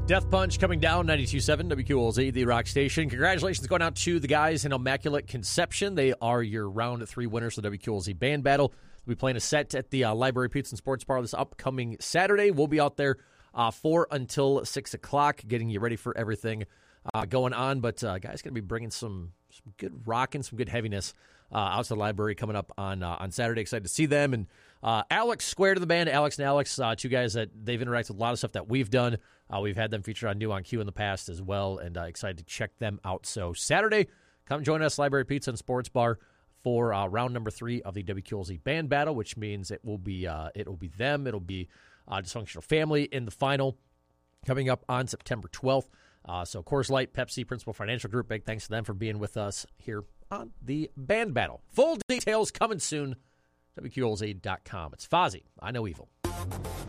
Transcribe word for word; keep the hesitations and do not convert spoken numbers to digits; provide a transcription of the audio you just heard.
Death Punch coming down, ninety-two point seven W Q L Z, the rock station. Congratulations going out to the guys in Immaculate Conception. They are your round three winners of the W Q L Z band battle. We'll be playing a set at the uh, Library Pizza and Sports Bar this upcoming Saturday. We'll be out there uh, four until six o'clock, getting you ready for everything uh, going on. But uh, guys going to be bringing some, some good rock and some good heaviness uh, out to the library coming up on uh, on Saturday. Excited to see them. And uh, Alex Square to the band, Alex and Alex, uh, two guys that they've interacted with a lot of stuff that we've done. Uh, we've had them featured on New on Q in the past as well, and uh, excited to check them out. So Saturday, come join us, Library Pizza and Sports Bar, for uh, round number three of the W Q L Z band battle, which means it will be uh, it will be them, it'll be uh, Dysfunctional Family in the final, coming up on September twelfth. Uh, so Coors Light, Pepsi, Principal Financial Group, big thanks to them for being with us here on the band battle. Full details coming soon. W Q L Z dot com. It's Fozzie. I know evil.